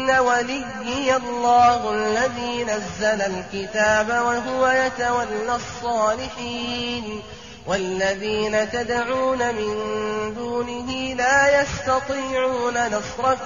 إن وليي الله الذي نزل الكتاب وهو يتولى الصالحين والذين تدعون من دونه لا يستطيعون نصركم